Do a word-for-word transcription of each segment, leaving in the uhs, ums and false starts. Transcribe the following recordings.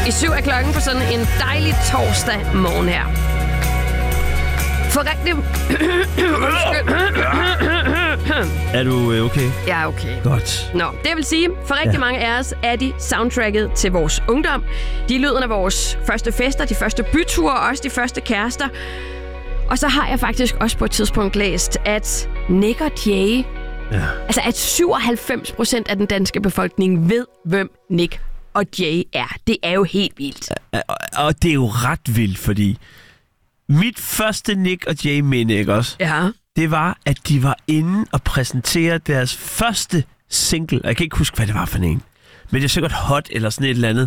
I syv er klokken på sådan en dejlig torsdag morgen her. For rigtig... Er du øh, okay? Jeg er okay. Godt. Nå, det vil sige, for rigtig ja. mange af os er de soundtracket til vores ungdom. De er lyden af vores første fester, de første byture og også de første kærester. Og så har jeg faktisk også på et tidspunkt læst, at Nik og Jay... Ja. Altså, at syvoghalvfems procent af den danske befolkning ved, hvem Nik og Jay er. Det er jo helt vildt. Og, og det er jo ret vildt, fordi mit første Nik og Jay-minde, ikke også? Ja. Det var, at de var inde og præsentere deres første single. Jeg kan ikke huske, hvad det var for en. Men det er sikkert Hot eller sådan et eller andet.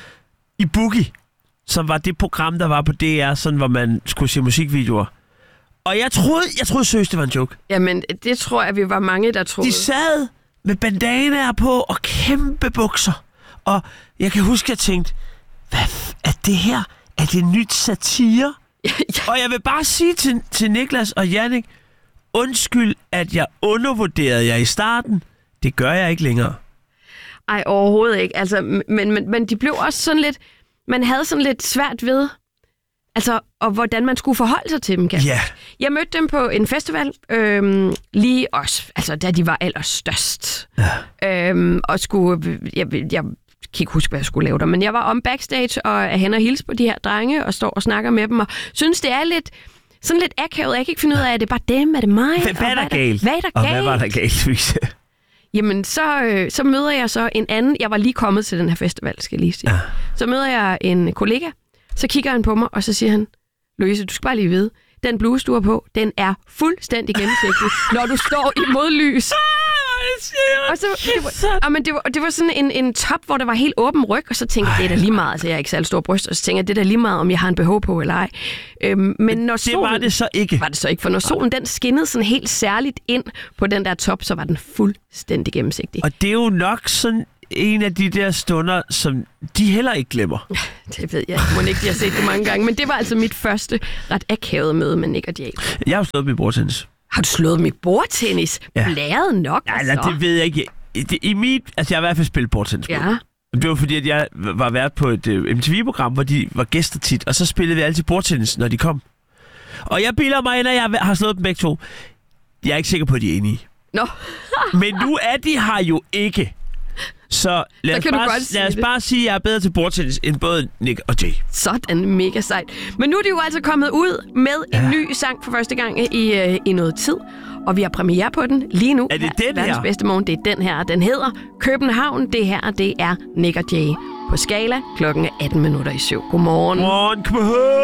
I Boogie, som var det program, der var på D R, sådan, hvor man skulle se musikvideoer. Og jeg troede, jeg troede seriøst, det var en joke. Jamen, det tror jeg, vi var mange, der troede. De sad med bandanaer på og kæmpe bukser. Og jeg kan huske, at jeg tænkte, hvad er det her? Er det nyt satire? Ja. Og jeg vil bare sige til, til Niklas og Jannik, undskyld, at jeg undervurderede jer i starten. Det gør jeg ikke længere. Ej, overhovedet ikke. Altså, men, men, men de blev også sådan lidt... Man havde sådan lidt svært ved... Altså, og hvordan man skulle forholde sig til dem, kan. Ja. Jeg mødte dem på en festival, øhm, lige også, altså da de var allerstørst. Ja. Øhm, og skulle... Jeg, jeg kan ikke huske, hvad jeg skulle lave der, men jeg var om backstage og er hen og hilse på de her drenge og står og snakker med dem, og synes, det er lidt... Sådan lidt akavet. Jeg kan ikke finde ud af, er det bare dem, er det mig? Hvad, hvad er der galt? Hvad er der og galt? hvad var der galt, Louise? Jamen, så, øh, så møder jeg så en anden... Jeg var lige kommet til den her festival, skal jeg lige sige. Ja. Så møder jeg en kollega, så kigger han på mig, og så siger han, Louise, du skal bare lige vide, den bluse, du har på, den er fuldstændig gennemsigtig, når du står i modlys. Og så, det var, og men det, var, det var sådan en, en top, hvor der var helt åben ryg, og så tænkte jeg, det er da lige meget, altså jeg er ikke særlig stor bryst, og så tænkte jeg, det er da lige meget, om jeg har en B H på eller ej. Øhm, men når det solen, var det så ikke. Var det så ikke, for når solen den skinnede sådan helt særligt ind på den der top, så var den fuldstændig gennemsigtig. Og det er jo nok sådan en af de der stunder, som de heller ikke glemmer. Det ved jeg må ikke, de har set det mange gange, men det var altså mit første ret akavet møde med Nik og Jay. Jeg har jo slået mit bordtennis. Har du slået mit bordtennis? Ja. Blæret nok, ja, altså. Det ved jeg ikke. I, det, i mit, altså jeg har i hvert fald spillet bordtennis. Ja. Det var fordi, at jeg var vært på et uh, M T V-program, hvor de var gæster tit, og så spillede vi altid bordtennis, når de kom. Og jeg bilder mig ind, at jeg har slået dem begge to. Jeg er ikke sikker på, at de er enige. Nå. Men nu er de her jo ikke. Så lad os, bare, lad os bare sige, at jeg er bedre til bordtennis end både Nik og Jay. Sådan, mega sejt. Men nu er de jo altså kommet ud med ja. en ny sang for første gang i, uh, i noget tid. Og vi har premiere på den lige nu. Er det den her? Verdens bedste morgen, det er den her. Den hedder København. Det her, det er Nik og Jay på Skala klokken atten minutter i syv. Godmorgen. Godmorgen, København.